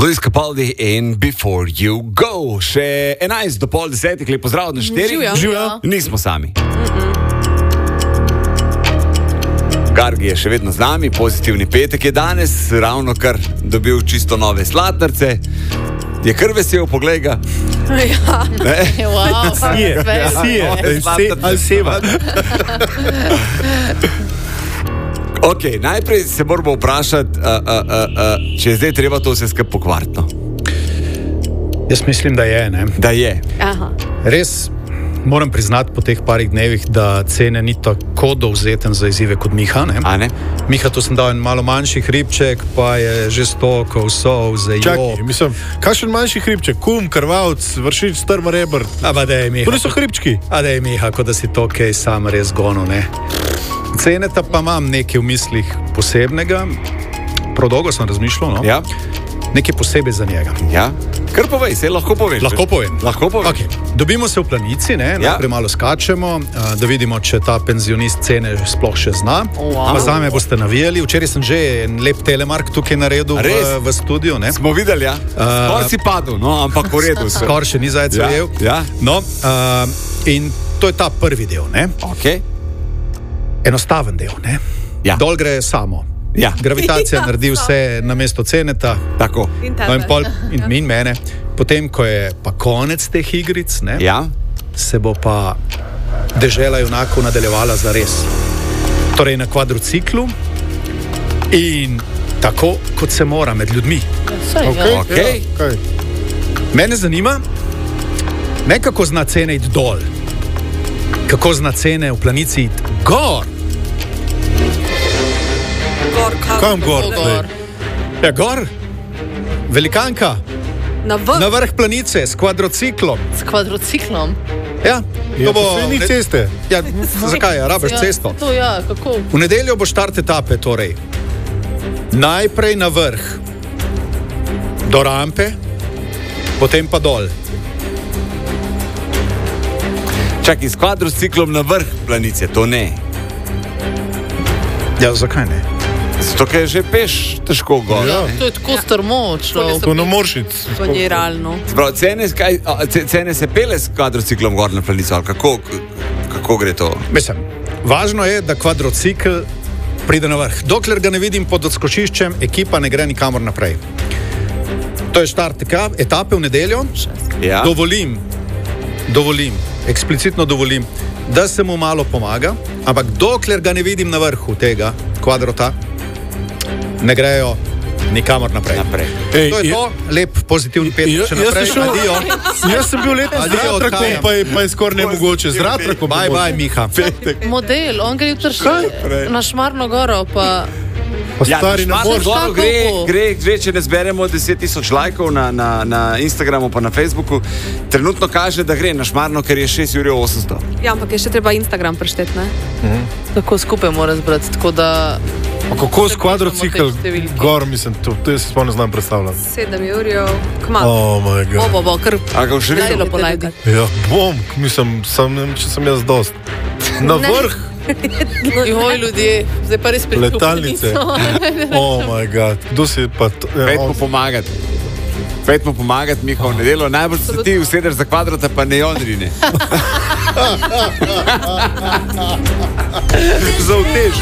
Luis Capaldi in Before You Go. Še 11 do pol 10, lep pozdrav na 4. Živijo. Nismo sami. Gargi je še vedno z nami, pozitivni petek je danes, ravno kar dobil čisto nove sladkarce. Je kar vesel, poglej ga. Ja. Wow, Seva. Ok, najprej se moramo vprašati, če je zdaj treba to vse skupaj pokvartno. Jaz mislim, da je, ne? Da je. Aha. Res moram priznati po teh parih dnevih, da cene ni tako dovzeten za izzive kot Miha, ne? A ne? Miha, tu sem dal en malo manjši hribček, pa je že stokov, sol, Čakaj, mislim, kakšen manjši hribček, kum, krvavc, vršič, strm rebr. Aba da je Miha. To niso hribčki. A da je Miha, kot da si to kaj sam res gonil, ne? Ceneta pa imam nekaj v mislih posebnega. Dolgo sem razmišljal, no? Ja? Nekaj posebej za njega. Ja? Kar povej, se lahko poveš. Lahko povem. Lahko poveš. Okay. Dobimo se v Planici, ne? Ja. Najprej malo skačemo, da vidimo, če ta penzionist cene sploh še zna. Wow. Pa zame boste navijali. Včeraj sem že en lep telemark tukaj naredil v studiu. Ne? Smo videli, ja? Skor si padel, no, ampak v redu se. Skor še ni zajcev Ja, jel. ja. No, in to je ta prvi del, ne? Ok. Enostaven del, ne? Ja. Dol gre samo. Ja. Gravitacija naredi vse na mesto ceneta. Tako. No, in mene. Potem, ko je pa konec teh igric, ne, Ja? se bo pa dežela junakov nadaljevala za res. Torej na kvadrociklu in tako, kot se mora med ljudmi. Ok. Ja, kaj? Mene zanima, ne kako zna cene iti dol, kako zna cene v Planici iti gor. Kam gor? Gor. Ja, gor, velikanka, Na na vrh Planice s kvadrociklom. S kvadrociklom. Ja, Ja, to ni ceste. Ja, zakaj, rabiš cesto? To ja, kako? V nedeljo bo štart etape, torej najprej na vrh, do rampe, potem pa dol. Čakaj, s kvadrociklom na vrh Planice, to ne. Ja, zakaj ne? Zato, ker je že peš težko gor. Ja. To je tako strmo, človek. To ne moreš iti. To ni realno. Sprav, cene se pele s kvadrociklom gor na Planico, ali kako gre to? Mislim, važno je, da kvadrocikl pride na vrh. Dokler ga ne vidim pod odskočiščem, ekipa ne gre nikamor naprej. To je štart etape v nedeljo. Ja? Dovolim, eksplicitno dovolim, da se mu malo pomaga, ampak dokler ga ne vidim na vrhu tega kvadrota, ne grejo nikamor naprej. Ej, To je to, lep pozitivni petek še naprej. Adijo. Jaz sem bil letos z Adijo, ratrakom, odhajam. pa je skoraj nemogoče. Z ratrakom. Bye, bye, Miha. Model, on gre jutri še na Šmarno goro, pa Pa stari ne moreš. Kako? Gre, če ne zberemo 10.000 lajkov na Instagramu pa na Facebooku, trenutno kaže, da gre na Šmarno, ker je 6,800 €. Ja, ampak je še treba Instagram prešteti, ne? tako skupaj mora zbrati, tako da... Pa kako s kvadrocikl Te številke. gor, mislim, to jaz si sploh ne znam predstavljati. 7 €, kmalu. Oh my god. Bo, kar A ga še dajlo videl? polajkati. Ja, bom, mislim, ne vem, če sem jaz dost. Na vrh Joj, ljudje, zdaj pa res pridemo. letalnice. Oh my god. Kdo si pa to? Ja, Pojdimo pomagati. Pojdimo pomagati, Miha, v nedeljo. Najbolj se ti usedeš za kvadrota, pa ne Jondrine. Za utež.